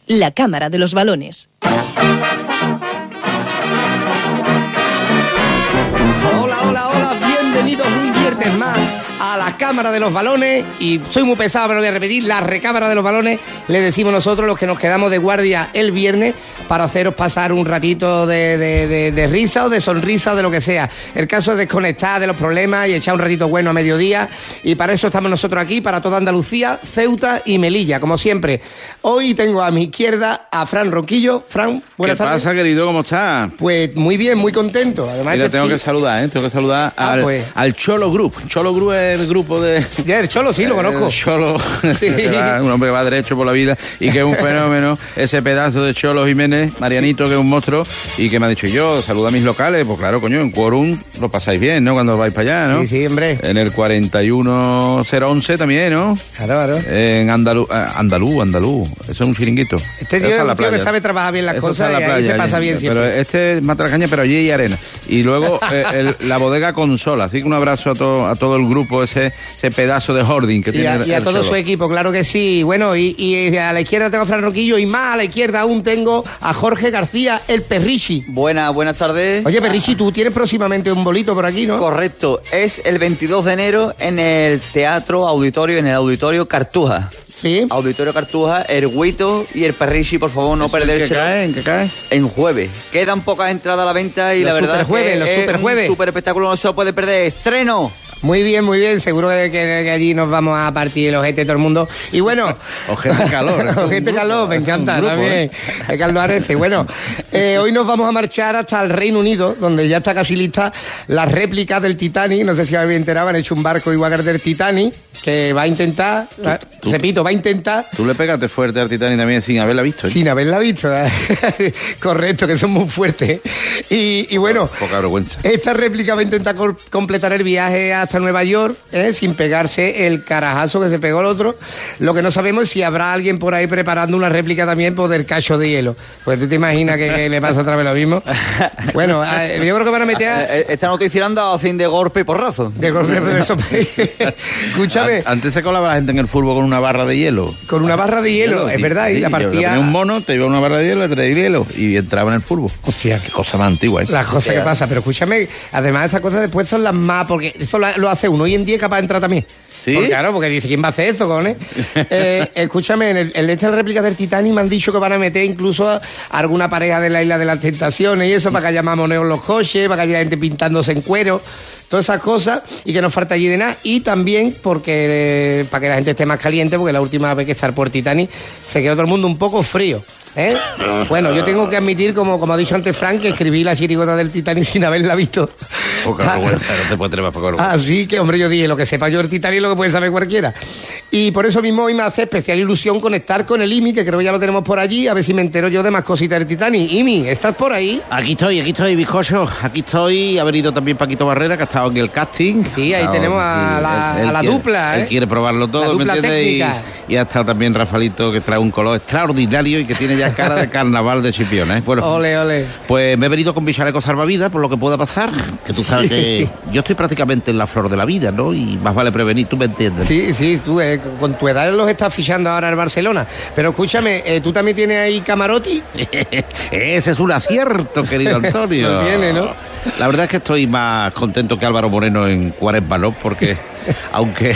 La Cámara de los Balones. Hola, bienvenidos un viernes más a la Cámara de los Balones. Y soy muy pesado, pero voy a repetir, la recámara de los balones le decimos nosotros los que nos quedamos de guardia el viernes para haceros pasar un ratito de risa o de sonrisa o de lo que sea. El caso es desconectar de los problemas y echar un ratito bueno a mediodía, y para eso estamos nosotros aquí, para toda Andalucía, Ceuta y Melilla, como siempre. Hoy tengo a mi izquierda a Fran Ronquillo. Fran, buenas tardes. ¿Qué pasa, querido? ¿Cómo estás? Pues muy bien, muy contento. Además, mira, tengo que saludar al Cholo Group. Cholo Group es el grupo de... Ya, el Cholo, sí, lo conozco. Cholo, sí. Un hombre que va derecho por la vida y que es un fenómeno. Ese pedazo de Cholo Jiménez, Marianito, que es un monstruo, y que me ha dicho yo, saluda a mis locales. Pues claro, coño, en Quórum lo pasáis bien, ¿no? Cuando vais para allá, ¿no? Sí, hombre. En el 41011 también, ¿no? Claro. En Andalú. Eso es un chiringuito. Este tío es un tío que sabe trabajar bien las cosas, y ahí se pasa bien siempre. Pero este mata la caña, pero allí hay arena. Y luego la bodega Consola. Así que un abrazo a todo el grupo, ese pedazo de hoarding que tiene y a todo su equipo, claro que sí. Bueno, y a la izquierda tengo a Fran Roquillo, y más a la izquierda aún tengo a Jorge García, el Perrichi. Buenas tardes. Oye, Perrichi, tú tienes próximamente un bolito por aquí, ¿no? Correcto, es el 22 de enero en el en el Auditorio Cartuja. Sí. Auditorio Cartuja, el Huito y el Perrichi, por favor, no perderse. ¿En qué cae? En jueves. Quedan pocas entradas a la venta y los la verdad es que un super espectáculo, no se lo puede perder. ¡Estreno! Muy bien, seguro que allí nos vamos a partir el ojete todo el mundo. Y bueno... ojete calor. Ojete calor, me encanta también. El caldo arece. Bueno, hoy nos vamos a marchar hasta el Reino Unido, donde ya está casi lista la réplica del Titanic. No sé si habéis enterado, han hecho un barco igual del Titanic, que va a intentar, va a intentar... Tú le pegaste fuerte al Titanic también sin haberla visto, ¿eh? Sin haberla visto, correcto, que son muy fuertes. Y bueno, poca vergüenza. Esta réplica va a intentar completar el viaje hasta Nueva York, sin pegarse el carajazo que se pegó el otro. Lo que no sabemos es si habrá alguien por ahí preparando una réplica también por del cacho de hielo. Pues tú te imaginas que le pasa otra vez lo mismo. Bueno, yo creo que van a meter... Esta noticia han dado sin de golpe y porrazo. De golpe de eso. Escúchame. Antes se colaba la gente en el fútbol con una barra de hielo. Con una barra de hielo, es verdad. Y la partida... Tenía un mono, te iba una barra de hielo, y entraba en el fútbol. Hostia, qué cosa más antigua, ¿eh? Las cosas que pasa, pero escúchame, además esas cosas después son las más... Porque eso lo hace uno hoy en día, capaz de entrar también. ¿Sí? Porque, claro, porque dice, ¿quién va a hacer eso, cojones? Escúchame, en esta réplica del Titanic me han dicho que van a meter incluso a alguna pareja de la Isla de las Tentaciones y eso, para que haya mamoneos en los coches, para que haya gente pintándose en cuero, todas esas cosas, y que no falta allí de nada. Y también porque para que la gente esté más caliente, porque la última vez que estar por Titanic se quedó todo el mundo un poco frío. Bueno, yo tengo que admitir, como ha dicho antes Frank, que escribí la chirigota del Titanic sin haberla visto. Poca vergüenza, no te puedes tener más poca vergüenza. Así que, hombre, yo dije, lo que sepa yo el Titanic es lo que puede saber cualquiera. Y por eso mismo hoy me hace especial ilusión conectar con el IMI, que creo que ya lo tenemos por allí, a ver si me entero yo de más cositas del Titanic. IMI, ¿estás por ahí? Aquí estoy, bizcocho. Aquí estoy. Ha venido también Paquito Barrera, que ha estado en el casting. Sí, ahí tenemos a la dupla, Él quiere probarlo todo, la dupla ¿me entiendes? técnica. Y ha estado también Rafaelito, que trae un color extraordinario y que tiene ya cara de carnaval de Chipiona, ¿eh? Bueno, ole. Pues me he venido con mi chaleco salvavidas por lo que pueda pasar, que tú sabes que yo estoy prácticamente en la flor de la vida, ¿no? Y más vale prevenir, tú me entiendes. Sí, tú con tu edad los estás fichando ahora en Barcelona. Pero escúchame, ¿tú también tienes ahí camarote? Ese es un acierto, querido Antonio. Lo tiene, ¿no? La verdad es que estoy más contento que Álvaro Moreno en Cuaresma, ¿no? Porque... aunque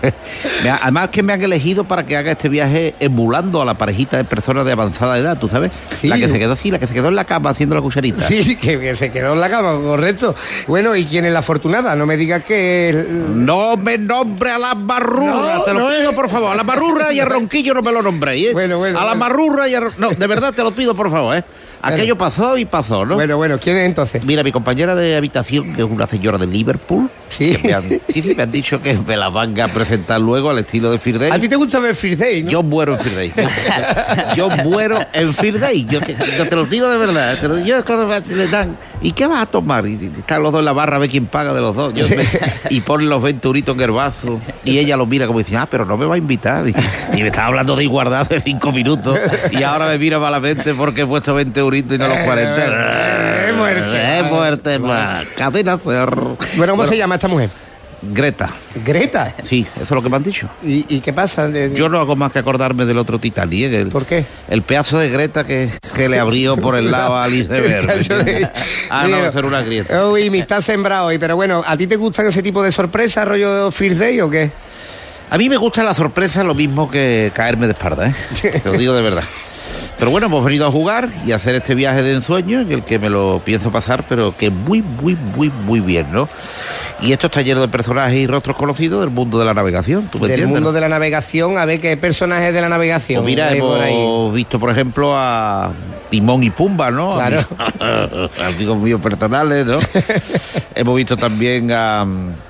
además que me han elegido para que haga este viaje emulando a la parejita de personas de avanzada edad, ¿tú sabes? Sí. La que se quedó en la cama haciendo la cucharita. Sí, que se quedó en la cama, correcto. Bueno, ¿y quién es la afortunada? No me digas que... No me nombre a las barrurras, te lo pido, por favor. A la barrurra y a Ronquillo no me lo nombréis, ¿eh? Bueno. A la barrurra y a... No, de verdad te lo pido, por favor, ¿eh? Aquello pasó y pasó, ¿no? Bueno, ¿quién es entonces? Mira, mi compañera de habitación, que es una señora de Liverpool. Sí. Me han dicho que me la van a presentar luego al estilo de First Day. ¿A ti te gusta ver First Day, no? Yo muero en First Day. Yo muero en First Day. Yo te lo digo de verdad. Yo cuando le dan... ¿Y qué vas a tomar? Y están los dos en la barra a ver quién paga de los dos. Y ponen los 20 euritos en el vaso. Y ella lo mira como dice, pero no me va a invitar. Y me estaba hablando de igualdad hace 5 minutos. Y ahora me mira malamente porque he puesto 20 euritos y no los 40. Es muerte. Es muerte, más. Cadena Ser. Bueno, ¿cómo se llama esta mujer? Greta. ¿Greta? Sí, eso es lo que me han dicho. ¿Y qué pasa? Yo no hago más que acordarme del otro Titanic. ¿Por qué? El pedazo de Greta que le abrió por el lado al iceberg. No, hacer una grieta. Uy, me está sembrado hoy. Pero bueno, ¿a ti te gustan ese tipo de sorpresas, rollo First Day o qué? A mí me gusta la sorpresa lo mismo que caerme de espalda, ¿eh? Te lo digo de verdad. Pero bueno, hemos venido a jugar y a hacer este viaje de ensueño en el que me lo pienso pasar, pero que muy bien, ¿no? Y esto está lleno de personajes y rostros conocidos del mundo de la navegación, ¿tú me entiendes? Del mundo ¿no? de la navegación, a ver qué personajes de la navegación. Pues mira, hemos visto, por ejemplo, a Timón y Pumba, ¿no? Claro. Amigos míos personales, ¿no? Hemos visto también a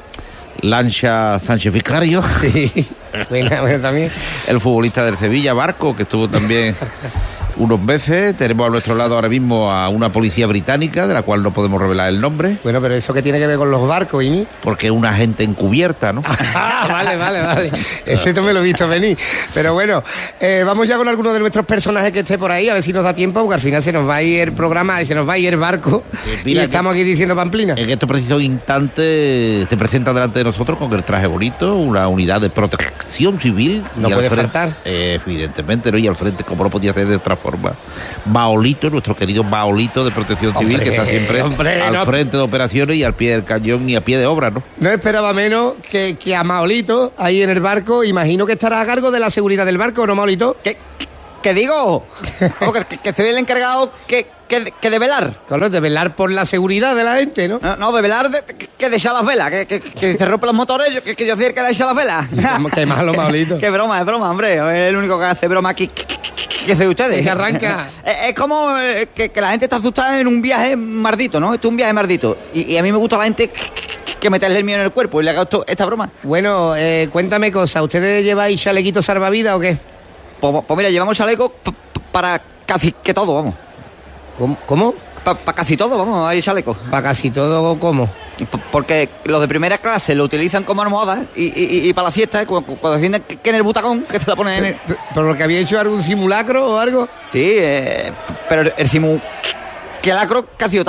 Lancha Sánchez Vicario. Sí, bueno, también. El futbolista del Sevilla, Barco, que estuvo también unos meses. Tenemos a nuestro lado ahora mismo a una policía británica, de la cual no podemos revelar el nombre. Bueno, pero ¿eso qué tiene que ver con los barcos, Ini? Porque es una agente encubierta, ¿no? Vale. Ese no me lo he visto venir. Pero bueno, vamos ya con alguno de nuestros personajes que esté por ahí, a ver si nos da tiempo, porque al final se nos va a ir el programa y se nos va a ir el barco. Y estamos aquí diciendo Pamplina. En estos precisos instantes se presenta delante de nosotros con el traje bonito, una unidad de protección civil. No puede faltar. Evidentemente, ¿no? Y al frente, como no podía ser de otra forma, Maolito, nuestro querido Maolito de protección civil, que está siempre al frente de operaciones y al pie del cañón y a pie de obra, ¿no? No esperaba menos que a Maolito ahí en el barco. Imagino que estará a cargo de la seguridad del barco, ¿no, Maolito? ¿Qué digo? que se ve el encargado que de velar. Claro, de velar por la seguridad de la gente, ¿no? No, de velar que de echar las velas, que se rompen los motores, que yo soy el que le echa las velas. Qué malo, Maolito. Qué broma, es broma, hombre. Es el único que hace broma aquí. ¿Qué sé ustedes? Que arranca. Es como que la gente está asustada en un viaje mardito, ¿no? Esto es un viaje mardito. Y a mí me gusta la gente que meterle el mío en el cuerpo y le haga esta broma. Bueno, cuéntame cosas. ¿Ustedes lleváis chalequitos salvavidas o qué? Pues mira, llevamos chalecos para casi que todo, vamos. ¿Cómo? Para casi todo, vamos, hay chalecos. ¿Para casi todo cómo? Porque los de primera clase lo utilizan como almohada y para la siesta, cuando sienten que en el butacón, que te la ponen en el... ¿Por lo que había hecho algún simulacro o algo? Sí, pero el simulacro que ha sido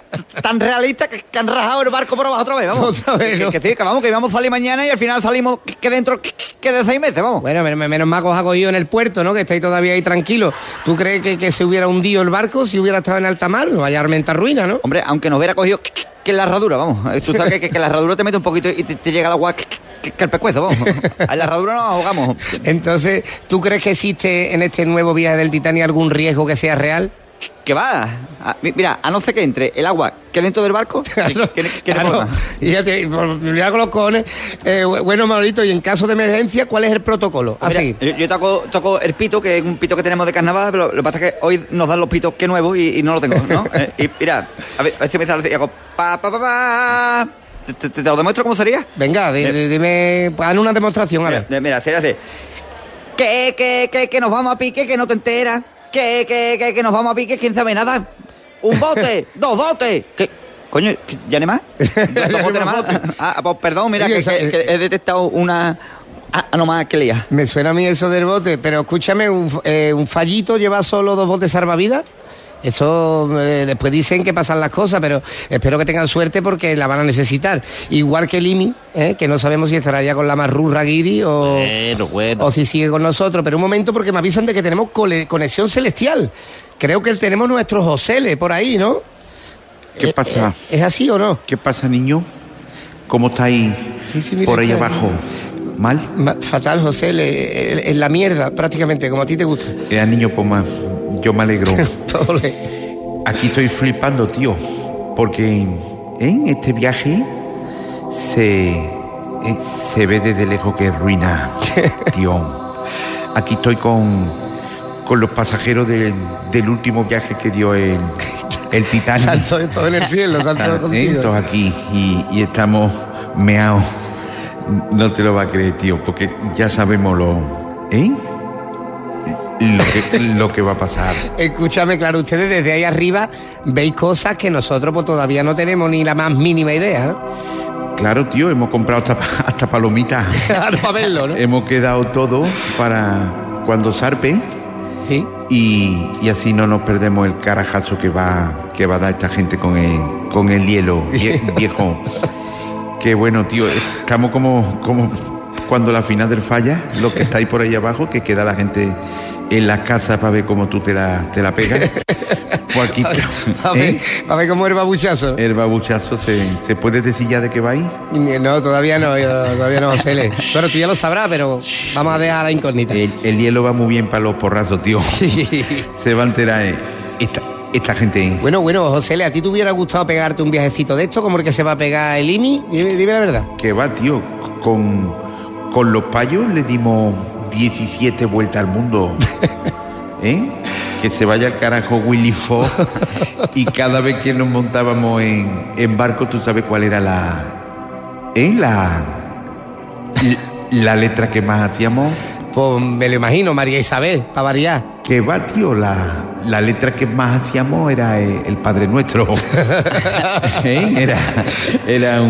tan realista que han rajado el barco por abajo otra vez, vamos. Otra vez, ¿no? Que sí, que vamos, que íbamos a salir mañana y al final salimos que dentro que de 6 meses, vamos. Bueno, menos mal que os ha cogido en el puerto, ¿no? Que estáis todavía ahí tranquilos. ¿Tú crees que se hubiera hundido el barco si hubiera estado en alta mar? No vaya a armentar ruina, ¿no? Hombre, aunque nos hubiera cogido que la herradura, vamos. Tú sabes que la herradura te mete un poquito y te llega el agua que el pescuezo, vamos. A la herradura nos ahogamos. Entonces, ¿tú crees que existe en este nuevo viaje del Titanic algún riesgo que sea real? ¿Qué va? Mira, a no ser que entre el agua que dentro del barco, claro. Fíjate, mira con los cojones. Bueno, Maurito, y en caso de emergencia, ¿cuál es el protocolo? Mira, yo toco el pito, que es un pito que tenemos de carnaval, pero lo que pasa es que hoy nos dan los pitos que nuevos y no lo tengo, ¿no? Y mira, a ver si me sale, y hago pa. ¿Te lo demuestro cómo sería? Venga, dime, hazme una demostración, a ver. Mira, sería así. Que nos vamos a pique, que no te enteras. Que nos vamos a pique, ¿quién sabe nada? Un bote, 2 botes. ¿Qué? Coño, ¿ya no hay más? 2 botes más. Pues perdón, mira, que he detectado una anomalía que lía. Me suena a mí eso del bote, pero escúchame, un fallito lleva solo 2 botes salvavidas. Eso después dicen que pasan las cosas, pero espero que tengan suerte porque la van a necesitar. Igual que Limi, que no sabemos si estará ya con la Marrurra Guiri o si sigue con nosotros. Pero un momento, porque me avisan de que tenemos conexión celestial. Creo que tenemos nuestros Josele por ahí, ¿no? ¿Qué pasa? ¿Es así o no? ¿Qué pasa, niño? ¿Cómo estáis por ahí abajo? ¿Mal? Fatal, José, en la mierda, prácticamente, como a ti te gusta. Niño, pues más. Yo me alegro. Aquí estoy flipando, tío, porque en este viaje se ve desde lejos que es ruina, tío. Aquí estoy con los pasajeros del último viaje que dio el Titanic. Todo en el cielo, tanto contigo. Todos aquí y estamos meados. No te lo va a creer, tío, porque ya sabemos lo que va a pasar. Escúchame, claro, ustedes desde ahí arriba veis cosas que nosotros pues todavía no tenemos ni la más mínima idea, ¿no? Claro, tío, hemos comprado hasta palomitas. Claro, para verlo, ¿no? Hemos quedado todo para cuando zarpe. ¿Sí? Y así no nos perdemos el carajazo que va a dar esta gente con el hielo viejo. Qué bueno, tío. Estamos como cuando la final del Falla, lo que está ahí por ahí abajo, que queda la gente en la casa para ver cómo tú te la pegas. Pues aquí a ver cómo el babuchazo. El babuchazo, ¿se puede decir ya de qué va ahí? No, todavía no, José. Pero tú ya lo sabrás, pero vamos a dejar la incógnita. El hielo va muy bien para los porrazos, tío. Se va a enterar esta gente. Bueno, José, ¿a ti te hubiera gustado pegarte un viajecito de esto, como el que se va a pegar el IMI? Dime la verdad. Que va, tío, con los payos le dimos 17 vueltas al mundo. Que se vaya al carajo Willy Fox. Y cada vez que nos montábamos en barco, tú sabes cuál era la letra que más hacíamos. Pues me lo imagino, María Isabel, para variar. Que va, tío, la letra que más hacíamos era el Padre Nuestro. Era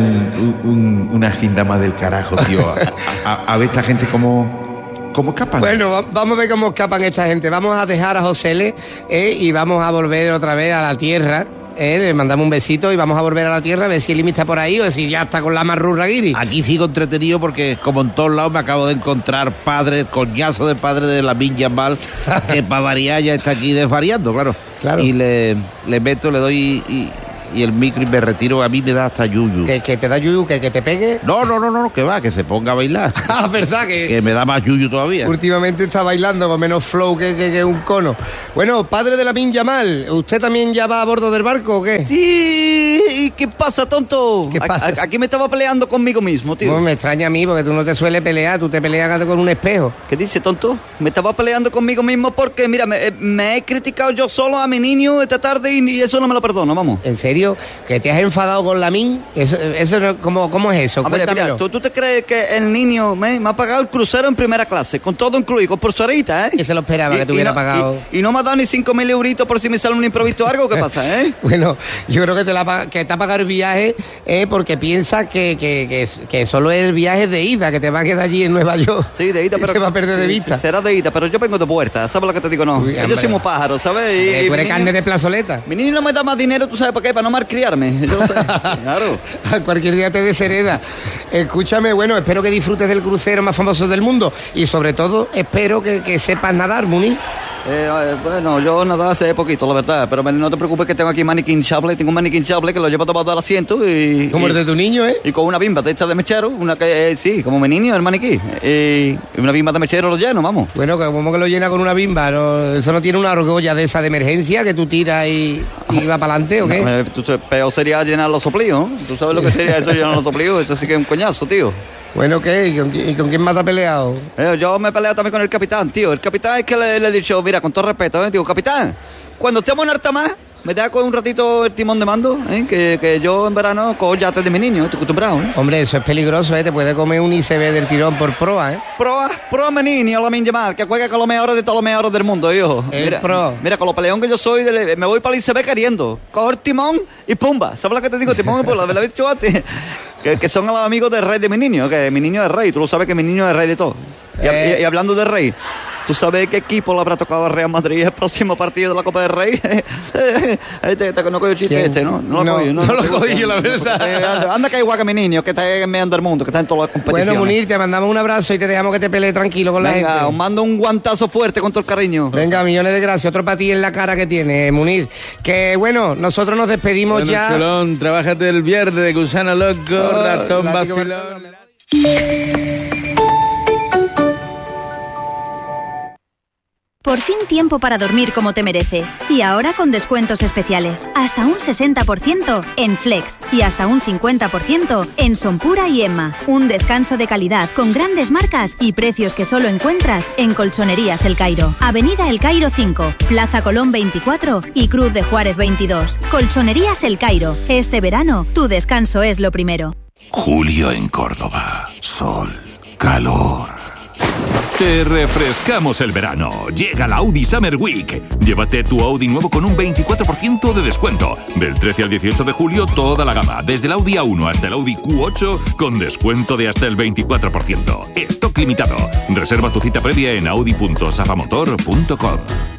una gindama del carajo, tío. A ver esta gente cómo escapan. Bueno, vamos a ver cómo escapan esta gente. Vamos a dejar a José y vamos a volver otra vez a la tierra. Le mandamos un besito y vamos a volver a la tierra a ver si el IMI está por ahí o si ya está con la marrurra guiri. Aquí sigo entretenido porque, como en todos lados, me acabo de encontrar coñazo de padre de Lamine Yamal, que para variar ya está aquí desvariando, claro. Y le meto, le doy y el micro y me retiro. A mí me da hasta yuyu. ¿Que te da yuyu? ¿Que te pegue? No, que va, que se ponga a bailar. Ah, ¿verdad? Que me da más yuyu todavía. Últimamente está bailando con menos flow que un cono. Bueno, padre de Lamine Yamal, ¿usted también ya va a bordo del barco o qué? Sí, ¿y qué pasa, tonto? ¿Qué pasa? Aquí me estaba peleando conmigo mismo, tío. Bueno, me extraña a mí porque tú no te sueles pelear, tú te peleas con un espejo. ¿Qué dice, tonto? Me estaba peleando conmigo mismo porque, mira, me he criticado yo solo a mi niño esta tarde y eso no me lo perdono, vamos. ¿En serio? ¿Que te has enfadado con Lamine? Eso ¿cómo es eso? Hombre, mira, ¿tú te crees que el niño me ha pagado el crucero en primera clase, con todo incluido, con pulserita, Que se lo esperaba que te hubiera pagado. Y no me ha dado ni 5.000 euritos por si me sale un imprevisto o algo, ¿qué pasa, Bueno, yo creo que te ha pagado el viaje porque piensa que solo es el viaje de ida, que te va a quedar allí en Nueva York. Sí, de ida, pero... Se va a perder de vista. Sí, será de ida, pero yo vengo de vuelta, ¿sabes lo que te digo? No, yo soy un pájaro, ¿sabes? Tú eres carne de plazoleta. Mi niño no me da más dinero, ¿tú sabes para qué? Para no malcriarme. Yo lo sé. Claro. Cualquier día te deshereda. Escúchame, bueno, espero que disfrutes del crucero más famoso del mundo y sobre todo espero que sepas nadar, Muni. Bueno, yo nadaba hace poquito, la verdad, pero no te preocupes que tengo aquí maniquí hinchable, tengo un maniquí hinchable que lo llevo tomado al asiento y... Como el de tu niño, Y con una bimba de esta de mechero, una que, sí, como mi niño, el maniquí, y una bimba de mechero lo lleno, vamos. Bueno, como que lo llena con una bimba, ¿no? ¿Eso no tiene una argolla de esa de emergencia que tú tiras y va para adelante o qué? No, peor sería llenar los soplíos, ¿no? ¿Tú sabes lo que sería eso, llenar los soplíos? Eso sí que es un coñazo, tío. Bueno, ¿qué? ¿Y con quién más te has peleado? Yo me he peleado también con el capitán, tío. El capitán es que le he dicho, mira, con todo respeto, digo, capitán, cuando estemos en alta mar, me da con un ratito el timón de mando, que yo en verano cojo yates de mi niño, estoy acostumbrado, Hombre, eso es peligroso, te puede comer un ICB del tirón por proa, Proa mi niño, Lamine Yamal, que juega con los mejores de todos los mejores del mundo, hijo. Mira, con lo peleón que yo soy, me voy para el ICB queriendo. Cojo el timón y pumba. ¿Sabes lo que te digo? Timón y pumba, ¿la he dicho antes? Que son a los amigos del rey de mi niño, que mi niño es rey, tú lo sabes que mi niño es rey de todo. Y hablando de rey, ¿tú sabes qué equipo le habrá tocado al Real Madrid el próximo partido de la Copa del Rey? No cogió el chiste este, ¿no? No lo cogí yo, la verdad. Anda que hay igual que mi niño, que está en medio del mundo, que está en todas las competiciones. Bueno, Munir, te mandamos un abrazo y te dejamos que te pelees tranquilo con la gente. Venga, os mando un guantazo fuerte con todo el cariño. Venga, millones de gracias. Otro para ti en la cara que tiene, Munir. Que bueno, nosotros nos despedimos ya. Cholón, trabájate el viernes de Gusano Loco, ratón vacilón. Por fin tiempo para dormir como te mereces. Y ahora con descuentos especiales. Hasta un 60% en Flex y hasta un 50% en Sonpura y Emma. Un descanso de calidad con grandes marcas y precios que solo encuentras en Colchonerías El Cairo. Avenida El Cairo 5, Plaza Colón 24 y Cruz de Juárez 22. Colchonerías El Cairo. Este verano, tu descanso es lo primero. Julio en Córdoba. Sol, calor. Te refrescamos el verano. Llega la Audi Summer Week. Llévate tu Audi nuevo con un 24% de descuento. Del 13 al 18 de julio, toda la gama. Desde el Audi A1 hasta el Audi Q8 con descuento de hasta el 24%. Stock limitado. Reserva tu cita previa en audi.safamotor.com.